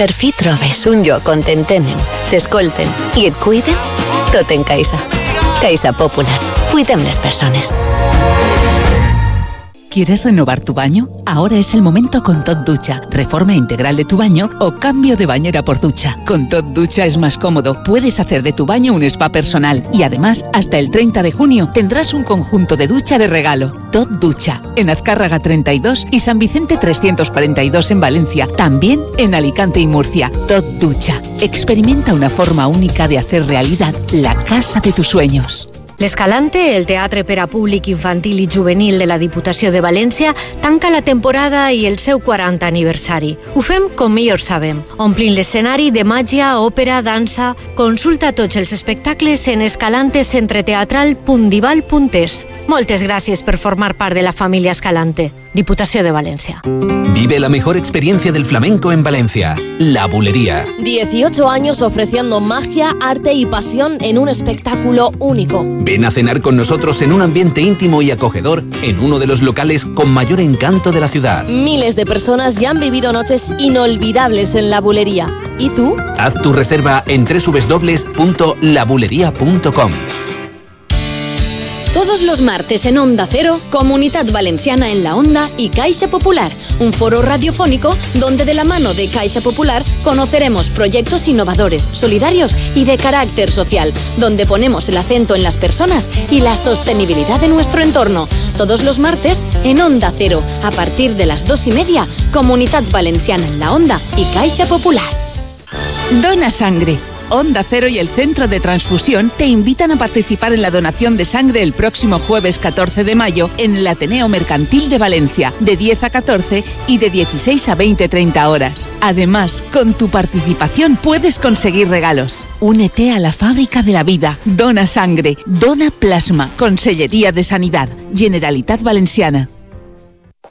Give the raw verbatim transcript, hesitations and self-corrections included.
Per fi trobes un lloc on t'entenen, t'escolten i et cuiden? Tot en Caixa. Caixa Popular. Cuidem les persones. ¿Quieres renovar tu baño? Ahora es el momento con Tot Ducha. Reforma integral de tu baño o cambio de bañera por ducha. Con Tot Ducha es más cómodo. Puedes hacer de tu baño un spa personal. Y además, hasta el treinta de junio tendrás un conjunto de ducha de regalo. Tot Ducha. En Azcárraga treinta y dos y San Vicente trescientos cuarenta y dos en Valencia. También en Alicante y Murcia. Tot Ducha. Experimenta una forma única de hacer realidad la casa de tus sueños. L'Escalante, el teatre per a públic infantil i juvenil de la Diputació de València, tanca la temporada i el seu quaranta aniversari. Ho fem com millor sabem, omplint l'escenari de màgia, òpera, dansa... Consulta tots els espectacles en escalantecentreteatral punt dival punt es. Moltes gràcies per formar part de la família Escalante. Diputació de València. Vive la mejor experiencia del flamenco en Valencia. La Bulería. dieciocho años ofreciendo magia, arte y pasión en un espectáculo único. Ven a cenar con nosotros en un ambiente íntimo y acogedor en uno de los locales con mayor encanto de la ciudad. Miles de personas ya han vivido noches inolvidables en La Bulería. ¿Y tú? Haz tu reserva en doble u doble u doble u punto la bulería punto com. Todos los martes en Onda Cero, Comunidad Valenciana en la Onda y Caixa Popular, un foro radiofónico donde de la mano de Caixa Popular conoceremos proyectos innovadores, solidarios y de carácter social, donde ponemos el acento en las personas y la sostenibilidad de nuestro entorno. Todos los martes en Onda Cero, a partir de las dos y media, Comunidad Valenciana en la Onda y Caixa Popular. Dona sangre. Onda Cero y el Centro de Transfusión te invitan a participar en la donación de sangre el próximo jueves catorce de mayo en el Ateneo Mercantil de Valencia, de diez a catorce y de dieciséis a veinte treinta horas. Además, con tu participación puedes conseguir regalos. Únete a la fábrica de la vida. Dona sangre, dona plasma. Consellería de Sanidad, Generalitat Valenciana.